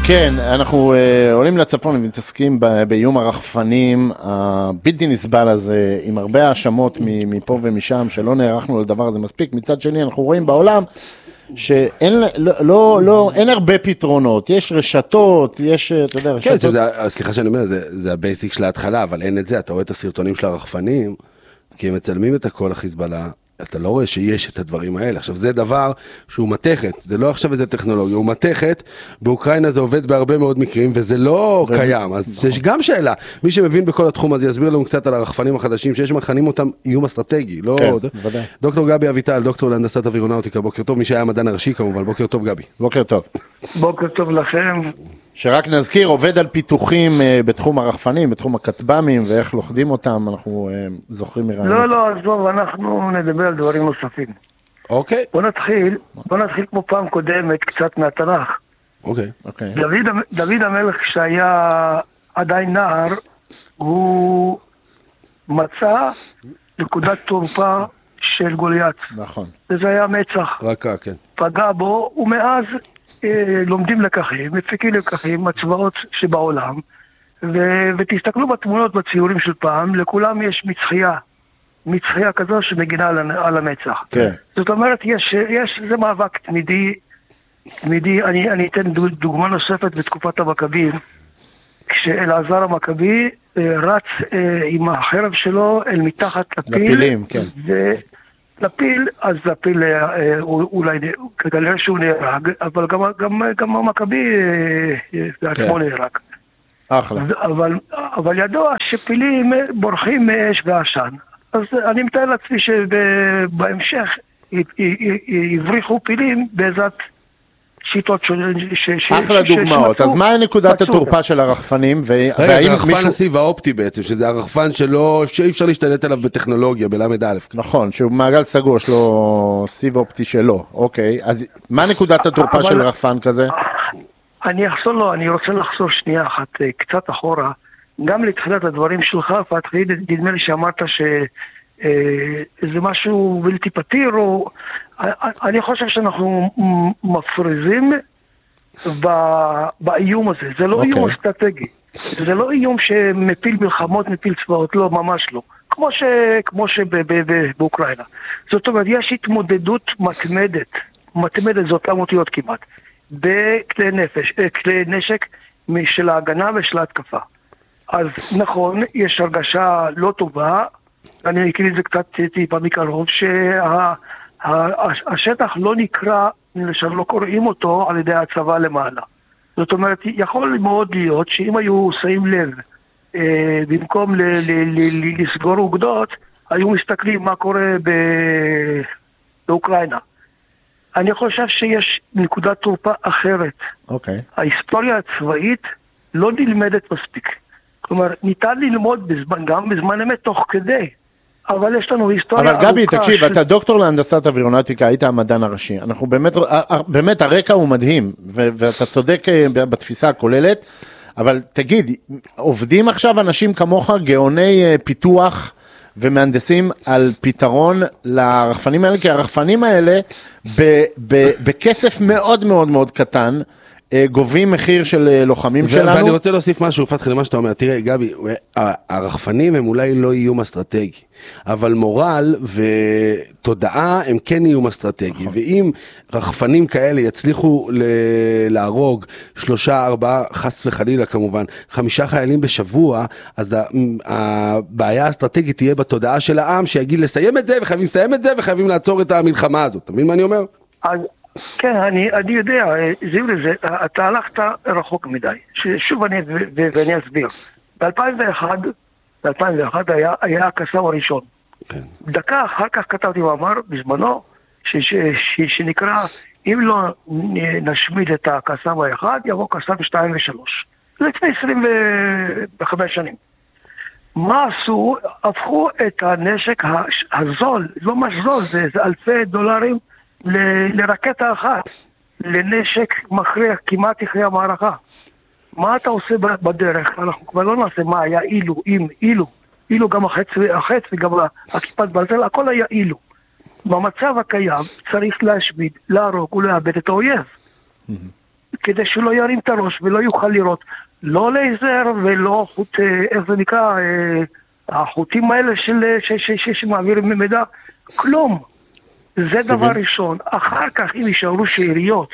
כן, אנחנו עולים לצפון ומתעסקים באיום הרחפנים הבלתי נסבל הזה, עם הרבה האשמות מפה ומשם, שלא נערכנו לדבר הזה מספיק. מצד שני, אנחנו רואים בעולם שאין אין הרבה פתרונות, יש רשתות, יש, אתה יודע, רשתות. כן, סליחה שאני אומר, זה הבייסיק של ההתחלה, אבל אין את זה, אתה רואה את הסרטונים של הרחפנים, כי הם מצלמים את הכל החיזבאללה, אתה לא רואה שיש את הדברים האלה. עכשיו, זה דבר שהוא מתכת, זה לא עכשיו איזה טכנולוגיה, הוא מתכת, באוקראינה זה עובד בהרבה מאוד מקרים, וזה לא קיים, אז יש גם שאלה. מי שמבין בכל התחום הזה יסביר לנו קצת על הרחפנים החדשים, שיש מכנים אותם איום אסטרטגי, לא... ודאי. דוקטור גבי אביטל, דוקטור להנדסת אווירונאוטיקה, בוקר טוב, מי שהיה המדען הראשי כמובן, בוקר טוב גבי. בוקר טוב. בוקר טוב לכם. שרק נזכיר, עובד על פיתוחים בתחום הרחפנים, בתחום הכטב"מים, ואיך לוכדים אותם, אנחנו זוכרים מרעיונות. לא, עזוב, אנחנו נדבר על דברים נוספים. אוקיי. בוא נתחיל כמו פעם קודמת, קצת מהתנ"ך. אוקיי. דוד המלך, כשהיה עדיין נער, הוא מצא נקודת תורפה של גוליית. נכון. וזה היה מצח. רכה, כן. פגע בו, ומאז לומדים לקחים, מפיקים לקחים, מצבאות שבעולם, ותסתכלו בתמונות בציורים של פעם, לכולם יש מצחייה כזו שמגינה על המצח. כן. זאת אומרת, זה מאבק תמידי, אני אתן דוגמה נוספת בתקופת המכבים, כשאלעזר המכבי רץ עם החרב שלו אל מתחת לפיל, לפילים, כן. לפיל, אז לפיל אולי כנראה שהוא נהרג, אבל גם המכבי בעצמו נהרג. אחלה. אבל ידוע שפילים בורחים מאש ועשן. אז אני מתאר לעצמי שבהמשך יבריחו פילים בעזרת שיטות אחלה דוגמאות. אז מה נקודת התורפה של הרחפנים? זה הרחפן הסיב האופטי בעצם, שזה הרחפן שלא אי אפשר להשתלט עליו בטכנולוגיה, בלמד א'. נכון, שהוא מעגל סגור, יש לו סיב אופטי שלו. אוקיי, אז מה נקודת התורפה של רחפן כזה? אני רוצה לחזור שנייה אחת קצת אחורה, גם לתחילת הדברים שלך, פתחי, נדמה לי שאמרת שזה משהו בלתי פתיר, או... אני חושב שאנחנו מפריזים באיום הזה. זה לא איום אסטרטגי. זה לא איום שמפיל מלחמות, מפיל צבאות, לא, ממש לא. כמו שבאוקראינה. זאת אומרת, יש התמודדות מתמדת, זאת המותיות כמעט, בכלי נשק של ההגנה ושל ההתקפה. אז נכון, יש הרגשה לא טובה, אני אקריא את זה קצת טיפה מקרוב, השטח לא נקרא, לא קוראים אותו על ידי הצבא למעלה. זאת אומרת, יכול מאוד להיות שאם היו שמים לב, במקום לסגור אוגדות, היו מסתכלים מה קורה באוקראינה. אני חושב שיש נקודת תורפה אחרת. אוקיי. ההיסטוריה הצבאית לא נלמדת מספיק. כלומר, ניתן ללמוד גם בזמן אמת תוך כדי. אבל יש לנו היסטוריה ארוכה. אבל גבי, תקשיב, אתה דוקטור להנדסת אווירונאוטיקה, היית המדען הראשי. אנחנו באמת הרקע הוא מדהים, ואתה צודק בתפיסה הכוללת, אבל תגיד, עובדים עכשיו אנשים כמוך, גאוני פיתוח ומהנדסים על פתרון לרחפנים האלה, כי הרחפנים האלה בכסף מאוד מאוד מאוד קטן, גובים מחיר של לוחמים שלנו. ואני רוצה להוסיף משהו, פתחי, למה שאתה אומר, תראה, גבי, הרחפנים הם אולי לא איום אסטרטגי, אבל מורל ותודעה הם כן איום אסטרטגי, ואם רחפנים כאלה יצליחו להרוג 3, 4, חס וחלילה כמובן, 5 חיילים בשבוע, אז הבעיה האסטרטגית תהיה בתודעה של העם, שיגיד לסיים את זה, וחייבים לסיים את זה, וחייבים לעצור את המלחמה הזאת. אתה מבין מה אני אומר? כן, אני יודע, זיו לזה, אתה הלכת רחוק מדי. שוב ואני אסביר. ב-2001 היה הקסאם הראשון. דקה אחר כך כתבתי מאמר בזמנו, שנקרא, אם לא נשמיד את הקסאם האחד, יבוא קסאם 2 ו-3. זה לפני 25 שנים. מה עשו? הפכו את הנשק הזול, לא ממש זול, זה אלפי דולרים, לרקטה אחת, לנשק מכריע, כמעט אחרי המערכה. מה אתה עושה בדרך? אנחנו כבר לא נעשה מה היה אילו גם החץ וגם הכיפת ברזל, הכל היה אילו. במצב הקיים צריך להשמיד, להרוג ולאבד את האויב. כדי שלא ירים את הראש ולא יוכל לראות לא לייזר ולא חוט, איך זה נקרא, החוטים האלה שמעבירים מידע, כלום. זה דבר ראשון. אחר כך אם יישארו שאריות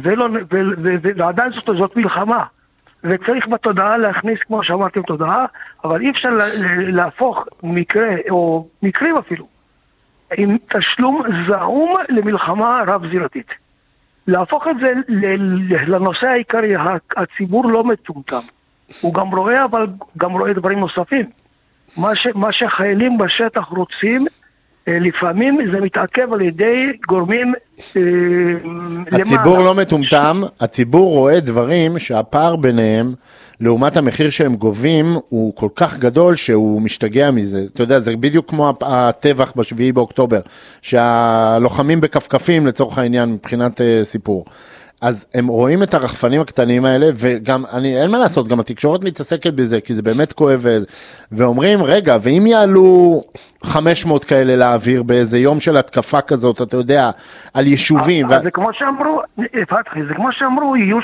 ועדיין זאת מלחמה וצריך בתודעה להכניס, כמו שאמרתם, תודעה, אבל אי אפשר להפוך מקרה או מקרים אפילו עם תשלום זעום למלחמה רב-זירתית. להפוך את זה לנושא העיקרי. הציבור לא מטומטם, הוא גם רואה, אבל גם רואה דברים נוספים. מה שחיילים בשטח רוצים, לפעמים זה מתעכב על ידי גורמים למעלה. הציבור לא מטומטם, הציבור רואה דברים שהפער ביניהם, לעומת המחיר שהם גובים, הוא כל כך גדול שהוא משתגע מזה. אתה יודע, זה בדיוק כמו הטבח בשביעי באוקטובר, שהלוחמים בכפכפים לצורך העניין מבחינת סיפור. אז הם רואים את הרחפנים הקטנים האלה, וגם, אין מה לעשות, גם התקשורת מתעסקת בזה, כי זה באמת כואב, ואומרים, רגע, ואם יעלו 500 כאלה לאוויר, באיזה יום של התקפה כזאת, אתה יודע, על יישובים. זה כמו שאמרו, פתחי, זה כמו שאמרו, יהיו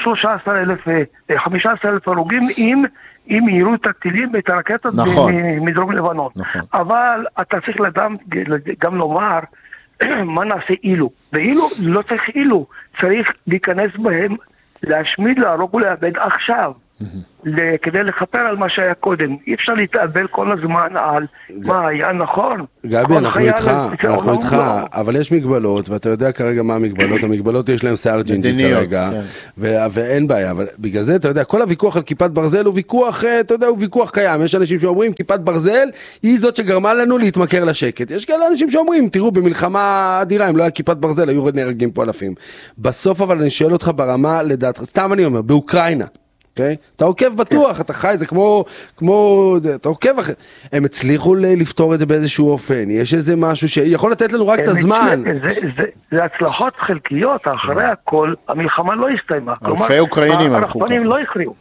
15,000 הרוגים, אם יראו את הטילים ואת הרקטות מדרום לבנון. אבל אתה צריך גם לומר, מה נעשה אילו? ואילו לא צריך אילו, צריך להיכנס בהם, להשמיד, להרוג ולאבד עכשיו, כדי לחפר על מה שהיה קודם. אי אפשר להתאבל כל הזמן על מה היה נכון. גבי, אנחנו איתך, אבל יש מגבלות, ואתה יודע כרגע מה המגבלות. המגבלות יש להם שיער ג'ינג'י כרגע, ואין בעיה. אבל בגלל זה, אתה יודע, כל הוויכוח על כיפת ברזל הוא ויכוח, אתה יודע, הוא ויכוח קיים. יש אנשים שאומרים, כיפת ברזל היא זאת שגרמה לנו להתמכר לשקט. יש כאלה אנשים שאומרים, תראו, במלחמה אדירה, אם לא היה כיפת ברזל, היו נהרגים פה אלפים. בסוף, אבל אני שואל אותך ברמה, לדעת, סתם אני אומר, באוקראינה. Okay? אתה עוקב בטוח, אתה חי, זה כמו זה, אתה עוקב אחרי, הם הצליחו לפתור את זה באיזשהו אופן, יש איזה משהו שיכול לתת לנו רק את הזמן. זה הצלחות חלקיות, אחרי הכל, המלחמה לא הסתיימה. אלפי אוקראינים הרחפנים לא הכריעו.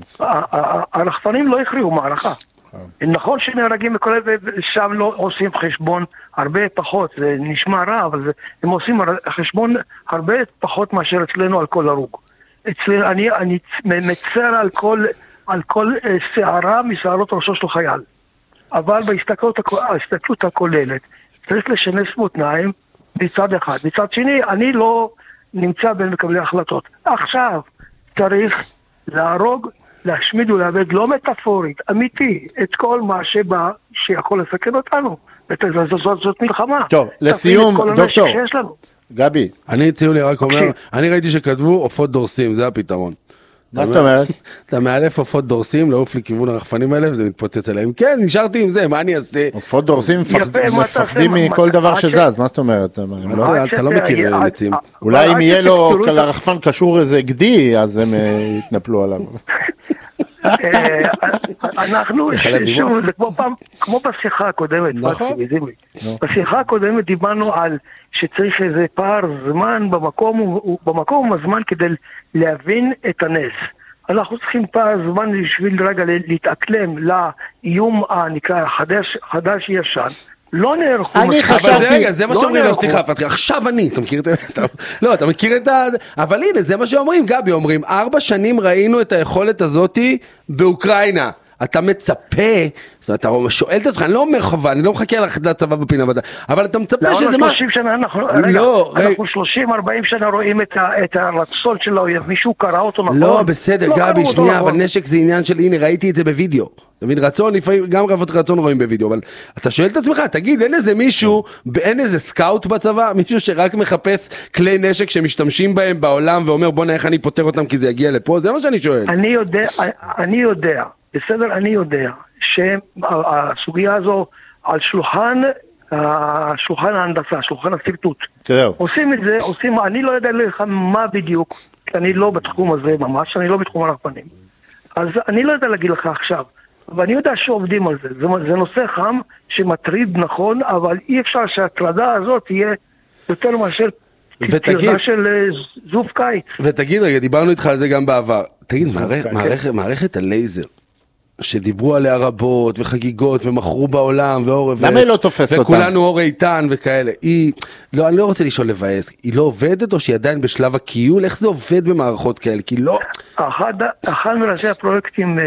הרחפנים לא הכריעו מערכה. נכון שנהרגים בכל זה, שם לא עושים חשבון הרבה פחות, זה נשמע רע, אבל הם עושים חשבון הרבה פחות מאשר אצלנו על כל הרוג. אני מצר על כל שערה משערות ראשו של חייל. אבל בהסתכלות הכוללת צריך לשנס מותניים מצד אחד. מצד שני, אני לא נמצא בין מקבלי החלטות. עכשיו צריך להרוג, להשמיד ולאבד, לא מטאפורית, אמיתי, את כל מה שבא שיכול לסכן אותנו. זאת מלחמה. טוב, לסיום, דוקטור. גבי. אני הציעו לי רק אומר, אני ראיתי שכתבו עופות דורסים, זה הפתרון. מה זאת אומרת? אתה מאלף עופות דורסים, לעוף לכיוון הרחפנים האלה, וזה מתפוצץ עליהם. כן, נשארתי עם זה, מה אני אעשה? עופות דורסים מפחדים מכל דבר שזז, מה זאת אומרת? אתה לא מכיר נצים. אולי אם יהיה לו לרחפן קשור איזה גדי, אז הם יתנפלו עליו. אנחנו, שוב, זה כמו בשיחה הקודמת, בשיחה הקודמת דיברנו על שצריך איזה פער זמן במקום הזמן כדי להבין את הנס. אנחנו צריכים פער זמן בשביל רגע להתאקלם לאיום הנקרא חדש ישן. לא נערכו. אני חשבתי, זה מה שאומרים לו, סליחה, עכשיו אני, אתה מכיר את זה? לא, אתה מכיר את ה... אבל הנה, זה מה שאומרים, גבי, אומרים, 4 שנים ראינו את היכולת הזאת באוקראינה. אתה מצפה, אתה שואל את עצמך, אני לא אומר חובה, אני לא מחכה לצבא בפינה, אבל אתה מצפה שזה מה... 30 שנה, אנחנו 30-40 שנה רואים את הרצון של האויב, מישהו קרא אותו נכון? לא, בסדר, גבי, שנייה, אבל נשק זה עניין של, הנה, ראיתי את זה בווידאו. תבין, רצון, לפעמים, גם רבות רצון רואים בווידאו, אבל אתה שואל את עצמך, תגיד, אין איזה מישהו, אין איזה סקאוט בצבא, מישהו שרק מחפש כלי נשק שמשתמשים בהם בעולם, ואומר, בוא נראה איך אני פותר אותם כי זה יגיע לפה, זה מה שאני שואל. אני יודע, בסדר, אני יודע שהסוגיה הזו על שולחן ההנדסה, שולחן הסרטוט. עושים את זה, אני לא יודע לך מה בדיוק, כי אני לא בתחום הזה ממש, אני לא בתחום הרחפנים. אז אני לא יודע להגיד לך עכשיו, אבל אני יודע שעובדים על זה. זה נושא חם שמטריד נכון, אבל אי אפשר שההטרדה הזאת תהיה יותר מאשר תטרדה של זוף קיץ. ותגיד רגע, דיברנו איתך על זה גם בעבר. תגיד, מערכת הלייזר, שדיברו עליה רבות, וחגיגות, ומכרו בעולם, למה היא לא תופסת אותם? וכולנו אור איתן וכאלה. לא, אני לא רוצה לשאול לבאס, היא לא עובדת או שהיא עדיין בשלב הקיול? איך זה עובד במערכות כאלה? כי לא... אחד מראשי הפרויקטים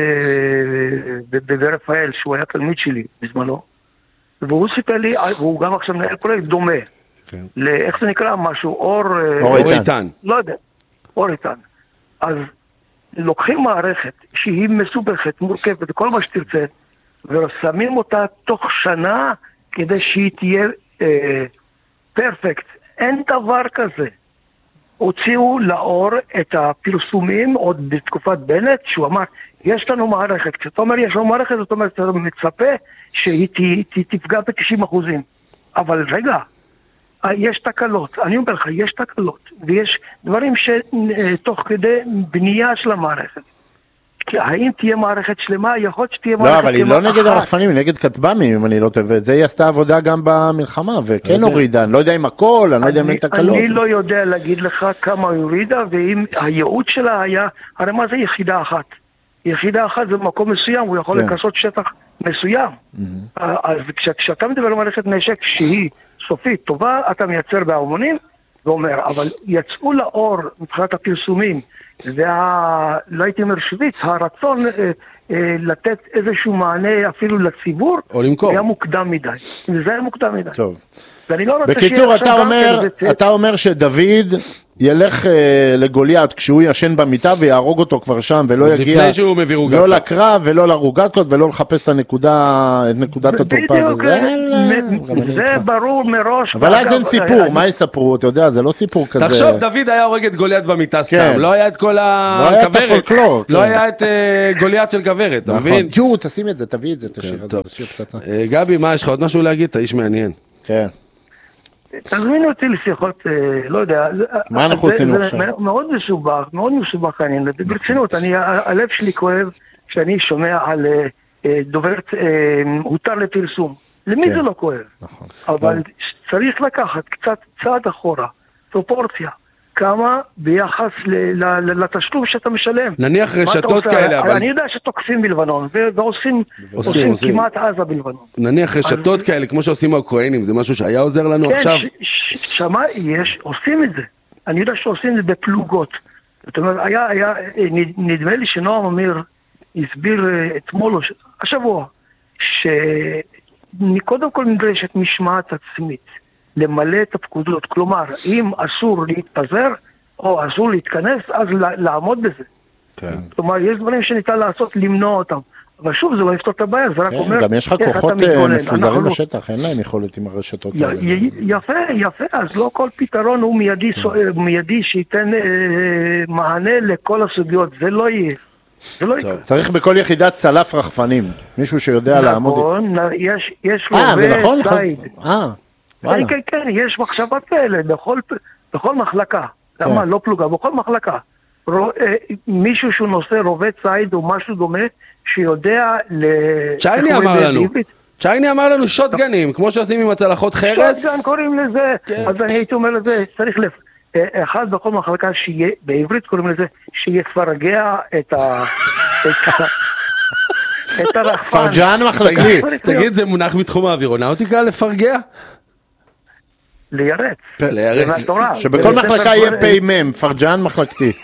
ברפאל, שהוא היה תלמיד שלי בזמנו, והוא סיפר לי, והוא גם עכשיו מנהל פרויקט דומה, איך זה נקרא משהו, אור איתן. לא יודע, אור איתן. אז לוקחים מערכת שהיא מסובכת, מורכבת, כל מה שתרצה, ושמים אותה תוך שנה כדי שהיא תהיה פרפקט. אין דבר כזה. הוציאו לאור את הפרסומים עוד בתקופת בנט, שהוא אמר, יש לנו מערכת. כשאתה אומר, יש לנו מערכת, זאת אומרת, אתה מצפה שהיא תפגע ב-90%. אבל רגע, יש תקלות, אני אומר לך, יש תקלות, ויש דברים שתוך כדי בנייה של המערכת. האם תהיה מערכת שלמה? יכול להיות שתהיה מערכת שלמה. לא, אבל היא לא נגד הרחפנים, היא נגד כטב"מים, אם אני לא טועה, זה היא עשתה עבודה גם במלחמה, וכן הורידה, אני לא יודע אם הכל, אני לא יודע אם אין תקלות. אני לא יודע להגיד לך כמה היא הורידה, ואם הייעוד שלה היה, הרי מה זה יחידה אחת? יחידה אחת זה במקום מסוים, הוא יכול לקסות שטח מסוים. אז כשאתה מדבר על מערכת נשק שהיא סופית, טובה, אתה מייצר בהמונים, ואומר, אבל יצאו לאור מבחינת הפרסומים, לא הייתי אומר שוויץ, הרצון לתת איזשהו מענה אפילו לציבור, היה מוקדם מדי. זה היה מוקדם מדי. טוב. בקיצור, אתה אומר שדוד ילך לגוליית כשהוא ישן במיטה ויהרוג אותו כבר שם, ולא יגיע לא לקרב ולא לרוגטקות ולא לחפש את נקודת התורפה. זה ברור מראש. אבל אז אין סיפור, מה יספרו? אתה יודע, זה לא סיפור כזה. תחשוב, דוד היה הורג את גוליית במיטה סתם, לא היה את כל הכברת, לא היה את גוליית של כברת, אתה מבין? יו, תשים את זה, תביא את זה, תשאיר את זה, תשאיר פצצה. גבי, מה, יש לך עוד משהו להגיד? אתה איש מעניין. כן. תזמינו אותי לשיחות, לא יודע. מה אנחנו עשינו עכשיו? מאוד מסובך העניין. ברצינות, הלב שלי כואב כשאני שומע על דוברת הותר לפרסום. למי זה לא כואב? נכון. אבל צריך לקחת קצת צעד אחורה, פרופורציה. כמה ביחס לתשלום שאתה משלם. נניח רשתות כאלה, אבל... אני יודע שתוקפים בלבנון, ועושים כמעט עזה בלבנון. נניח רשתות כאלה, כמו שעושים האוקראינים, זה משהו שהיה עוזר לנו עכשיו? כן, שמה יש, עושים את זה. אני יודע שעושים את זה בפלוגות. זאת אומרת, נדמה לי שנועם אמיר הסביר אתמול, השבוע, שקודם כל נדרשת משמעת עצמית. למלא את הפקודות, כלומר, אם אסור להתפזר, או אסור להתכנס, אז לעמוד בזה. כן. כלומר, יש דברים שניתן לעשות, למנוע אותם. אבל שוב, זה לא יפתור את הבעיה, זה רק אומר... גם יש לך כוחות מפוזרים בשטח, אין להם יכולת עם הרשתות האלה. יפה, אז לא כל פתרון הוא מיידי שייתן מענה לכל הסוגיות, זה לא יהיה. צריך בכל יחידת צלף רחפנים, מישהו שיודע לעמוד... נכון, יש לו וצייד. כן, יש מחשבות כאלה בכל מחלקה, למה לא פלוגה, בכל מחלקה, מישהו שהוא נושא רובה ציד או משהו דומה, שיודע צ'ייני אמר לנו שוטגנים, כמו שעושים עם הצלחות חרס. שוטגן קוראים לזה, אז אני הייתי אומר לזה, צריך אחד בכל מחלקה שיהיה, בעברית קוראים לזה, שיפרגע את הרחפן. פרג'ן מחלקתי. תגיד, זה מונח מתחום האווירונאוטיקה לפרגע? לירץ. שבכל מחלקה יהיה פי מם, פרג'ן מחלקתי.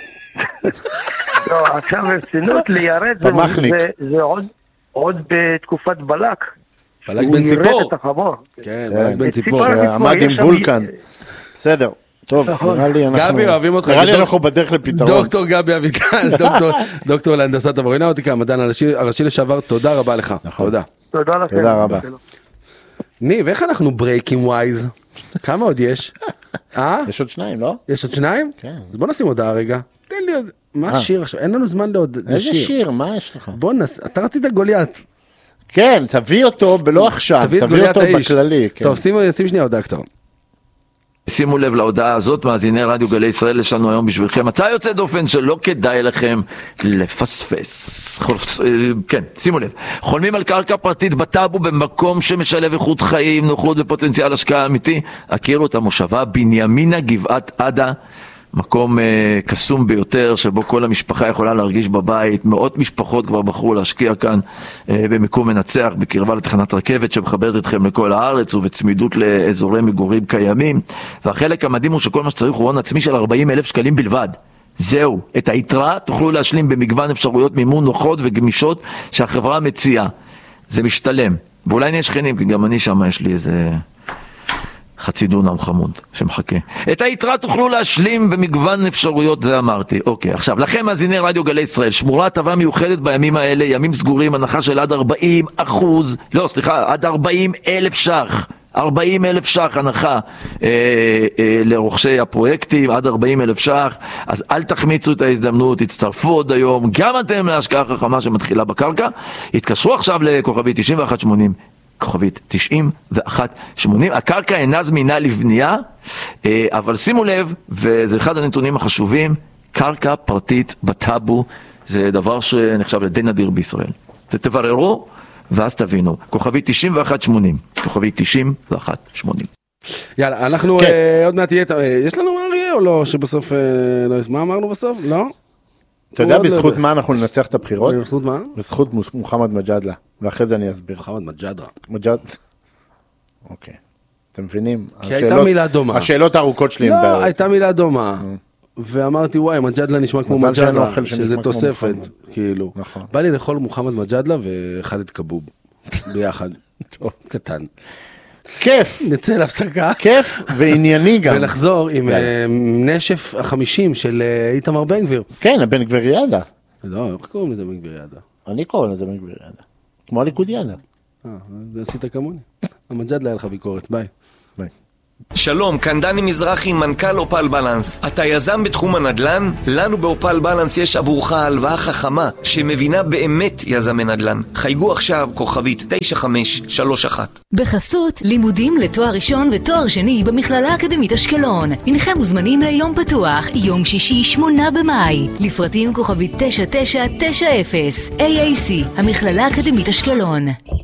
לא, עכשיו רצינות, לירץ זה עוד בתקופת בלק. בלק בן ציפור. כן, בלק בן ציפור, עמד עם וולקן. בסדר. טוב, נראה לי אנחנו בדרך לפתרון. דוקטור גבי אביטל, דוקטור להנדסת אווירונאוטיקה, המדען הראשי לשעבר, תודה רבה לך. תודה. תודה רבה. ניב, איך אנחנו ברייקים ווייז? כמה עוד יש? יש עוד שניים, לא? יש עוד שניים? כן. אז בוא נשים הודעה רגע. תן לי עוד... מה השיר עכשיו? אין לנו זמן לעוד לשיר. איזה שיר? מה יש לך? בוא אתה רצית גוליית. כן, תביא אותו, לא עכשיו. תביא אותו בכללי. טוב, שים שנייה הודעה קצרה. שימו לב להודעה הזאת, מאזיני רדיו גלי ישראל, יש לנו היום בשבילכם הצעה יוצאת דופן שלא כדאי לכם לפספס. כן, שימו לב. חולמים על קרקע פרטית בטאבו במקום שמשלב איכות חיים, נוחות ופוטנציאל השקעה אמיתי. הכירו את המושבה בנימינה גבעת עדה מקום קסום ביותר, שבו כל המשפחה יכולה להרגיש בבית. מאות משפחות כבר בחרו להשקיע כאן במיקום מנצח, בקרבה לתחנת רכבת שמחברת אתכם לכל הארץ, ובצמידות לאזורי מגורים קיימים. והחלק המדהים הוא שכל מה שצריך הוא הון עצמי של 40,000 שקלים בלבד. זהו, את היתרה תוכלו להשלים במגוון אפשרויות מימון נוחות וגמישות שהחברה מציעה. זה משתלם. ואולי נהיה שכנים, כי גם אני שם יש לי איזה חצי דונם חמוד שמחכה. את היתרה תוכלו להשלים במגוון אפשרויות, זה אמרתי. אוקיי, עכשיו, לכם מאזיני רדיו גלי ישראל, שמורה הטבה מיוחדת בימים האלה, ימים סגורים, הנחה של עד 40,000 ש"ח. 40,000 ש"ח הנחה לרוכשי הפרויקטים, עד 40,000 ש"ח. אז אל תחמיצו את ההזדמנות, תצטרפו עוד היום, גם אתם להשקעה חכמה שמתחילה בקרקע. התקשרו עכשיו לכוכבית 9180, כוכבית 9180. הקרקע אינה זמינה לבנייה, אבל שימו לב, וזה אחד הנתונים החשובים, קרקע פרטית בטאבו, זה דבר שנחשב לדי נדיר בישראל. זה תבררו, ואז תבינו, כוכבית 9180, כוכבית 9180. יאללה, אנחנו עוד מעט יהיה, יש לנו מה אריה או לא, שבסוף, מה אמרנו בסוף? לא? אתה יודע בזכות מה אנחנו ננצח את הבחירות? בזכות מה? בזכות מוחמד מג'אדלה, ואחרי זה אני אסביר. מוחמד מג'אדרה. אוקיי, אתם מבינים? כי הייתה מילה דומה. השאלות הארוכות שלי. לא, הייתה מילה דומה. ואמרתי, וואי, מג'אדלה נשמע כמו מג'אדלה, שזה תוספת, כאילו. בא לי לאכול מוחמד מג'אדלה ואחד את קבוב, ביחד. קטן. כיף. נצא להפסקה. כיף וענייני גם. ולחזור עם נשף ה-50 של איתמר בן גביר. כן, הבן גביר ידע. לא, איך קוראים לזה בן גביר ידע? אני קורא לזה בן גביר ידע. כמו הליכוד ידע. זה עשית כמוני. המג'אדלה היה לך ביקורת, ביי. ביי. שלום, כאן דני מזרחי, מנכ"ל אופל בלנס. אתה יזם בתחום הנדל"ן? לנו באופל בלנס יש עבורך הלוואה חכמה שמבינה באמת יזמי נדל"ן. חייגו עכשיו כוכבית 9531. בחסות לימודים לתואר ראשון ותואר שני במכללה האקדמית אשקלון. הנכם מוזמנים ליום פתוח, יום שישי 8 במאי. לפרטים כוכבית 9990. AAC, המכללה האקדמית אשקלון.